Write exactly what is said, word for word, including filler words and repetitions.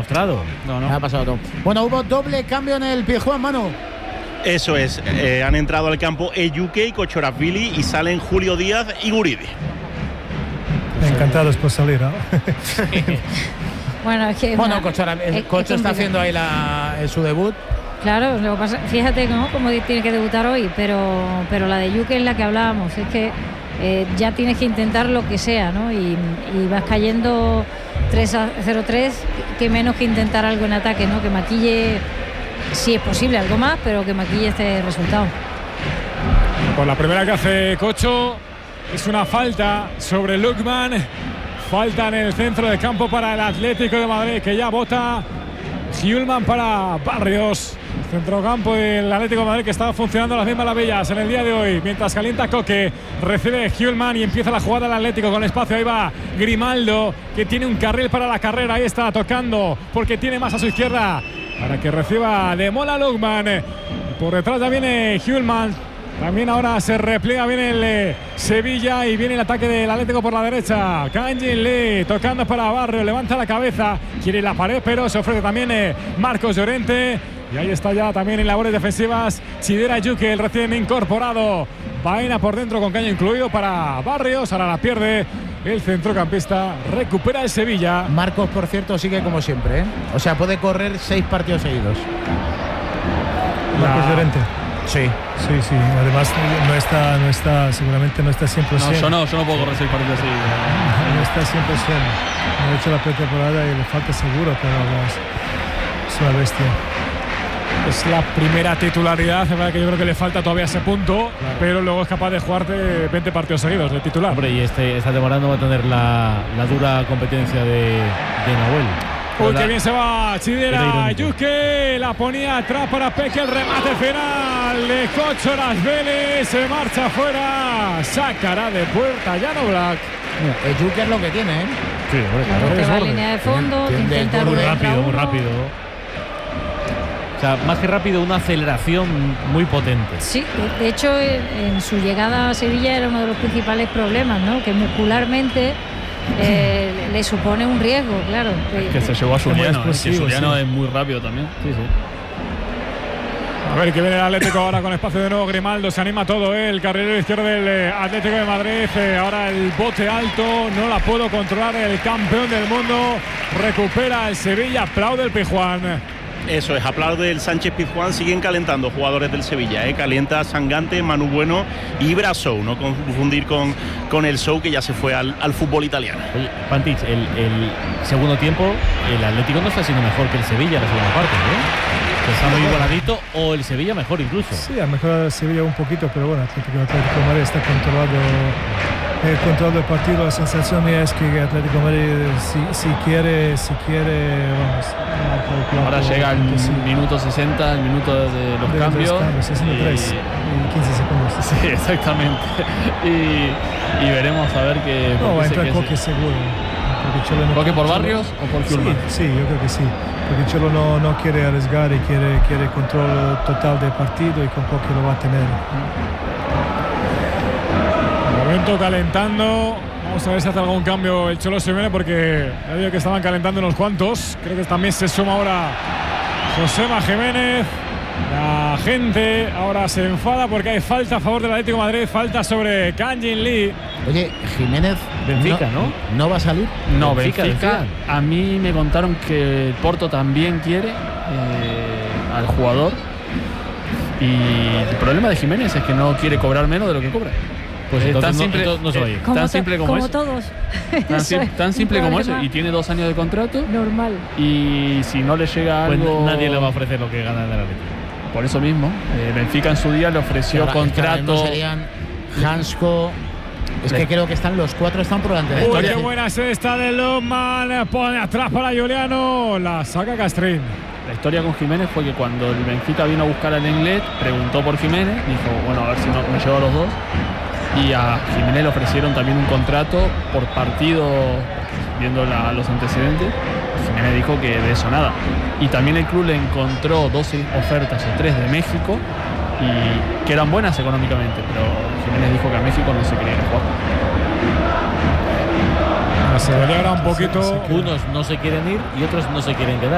demostrado. No, no. Ha pasado todo. Bueno, hubo doble cambio en el Pizjuán, Manu. Eso es, eh, han entrado al campo Eyuke y Kochorazvili y salen Julio Díaz y Guridi. Encantados por salir, ¿no? Bueno, es que Bueno, una, Cocho, ahora- es- Cocho es está complicado. haciendo ahí la, eh, su debut. Claro, lo que pasa, fíjate, ¿no? Cómo tiene que debutar hoy, pero, pero la de Yuke es la que hablábamos, es que eh, ya tienes que intentar lo que sea, ¿no? Y, y vas cayendo tres a cero tres, que menos que intentar algo en ataque, ¿no? Que maquille, si es posible, algo más, pero que maquille este resultado. Por la primera que hace Cocho es una falta sobre Lukman. Falta en el centro del campo para el Atlético de Madrid, que ya vota Hjulmand para Barrios. Centrocampo del Atlético de Madrid que estaba funcionando a las mismas maravillas en el día de hoy. Mientras calienta Coque, recibe Hjulmand y empieza la jugada del Atlético con espacio. Ahí va Grimaldo, que tiene un carril para la carrera. Ahí está tocando porque tiene más a su izquierda para que reciba de Mola Lukman. Y por detrás ya viene Hjulmand. También ahora se repliega bien el eh, Sevilla y viene el ataque del Atlético por la derecha. Kangin Lee tocando para Barrio, levanta la cabeza, quiere la pared, pero se ofrece también eh, Marcos Llorente. Y ahí está ya también en labores defensivas Chidera Yuke, el recién incorporado. Baena por dentro con caño incluido para Barrios. Ahora la pierde el centrocampista. Recupera el Sevilla. Marcos, por cierto, sigue como siempre, ¿eh? O sea, puede correr seis partidos seguidos. Marcos Llorente. Sí. Sí, sí. Además, no está, no está, seguramente no está cien por ciento. No, yo no, yo no puedo correr seis partidos así. No está cien por ciento. No ha hecho la pretemporada y le falta seguro, pero es, es una bestia. Es la primera titularidad, es verdad que yo creo que le falta todavía ese punto, claro, pero luego es capaz de jugarte veinte partidos seguidos de titular. Hombre, y este, esta temporada no va a tener la, la dura competencia de, de Nahuel. Uy, la, que bien se va Chidera Yuke, la ponía atrás para Peque, el remate final de Kochorazvili, se marcha afuera, sacará de puerta Jan Oblak. El Yuke es lo que tiene, ¿eh? Sí, hombre, Claro, claro. te va a línea de fondo, te Tiende intenta muy Muy uno rápido, contra muy uno. rápido. O sea, más que rápido, una aceleración muy potente. Sí, de, de hecho en, en su llegada a Sevilla era uno de los principales problemas, ¿no? Que muscularmente eh, le supone un riesgo, claro. Que se llevó a Juliano, eh, que Juliano sí. es muy rápido también. Sí, sí. A ver que viene el Atlético ahora con espacio de nuevo. Grimaldo, se anima todo, ¿eh? El carrilero izquierdo del eh, Atlético de Madrid. Eh, ahora el bote alto, no la puedo controlar. El campeón del mundo recupera el Sevilla, aplaude el Pizjuán. Eso es, aplaude el Sánchez Pizjuán. Siguen calentando jugadores del Sevilla, ¿eh? Calienta Sangante, Manu Bueno y Brasou, no confundir con, con el Sou, que ya se fue al, al fútbol italiano. Oye, Pantich, el, el segundo tiempo, el Atlético no está siendo mejor que el Sevilla en la segunda parte, ¿eh? Está muy igualadito, o el Sevilla mejor incluso. Sí, a lo mejor el Sevilla un poquito, pero bueno, Atlético, Atlético de Madrid está controlado. El control del partido, la sensación mía es que Atlético de Madrid, si, si quiere, si quiere, vamos. Ahora llega el sí. minuto sesenta, el minuto de los De cambios. los cambios, sesenta y tres y, y quince segundos. Sí, exactamente. Y, y veremos a ver qué. No, va a entrar qué Coque seguro. Porque Cholo no ¿Coque por Cholo- Barrios o por Sí, Hjulmand? sí, yo creo que sí. Porque Cholo no, no quiere arriesgar y quiere, quiere control total del partido y con Coque lo va a tener. Momento calentando. Vamos a ver si hace algún cambio el Cholo Simeone, porque ya digo que estaban calentando unos cuantos. Creo que también se suma ahora Josema Jiménez. La gente ahora se enfada porque hay falta a favor del Atlético de Madrid. Falta sobre Kangin Lee. Oye, Jiménez. Benfica, ¿no? ¿No va a salir? No, Benfica, Benfica, Benfica. a mí me contaron que el Porto también quiere eh, al jugador. Y el problema de Jiménez es que no quiere cobrar menos de lo que cobra. Pues Eh, entonces tan no- simple, entonces no se va a ir. eh, Como, tan to- simple como, como eso. todos. Tan, Eso sim- es tan un simple como eso. problema Y tiene dos años de contrato. normal. Y si no le llega Pues algo. nadie le va a ofrecer lo que gana en el Atlético. Por eso mismo, eh, Benfica en su día le ofreció Ahora, es que ahora contrato. mismo serían Hansko. Es que Le- creo que están los cuatro están por delante de Uy, él. qué buena es esta de Lukman. Pone atrás para Juliano. La saca Castrín. La historia con Jiménez fue que cuando el Benfica vino a buscar al Lenglet, preguntó por Jiménez, dijo, bueno, a ver si no, me llevo a los dos. Y a Jiménez le ofrecieron también un contrato por partido, viendo la- los antecedentes. Jiménez dijo que de eso nada. Y también el club le encontró dos ofertas o tres de México, y que eran buenas económicamente, pero Jiménez dijo que a México no se quería ir a jugar. Se valía ahora un poquito. Unos no se quieren ir y otros no se quieren quedar.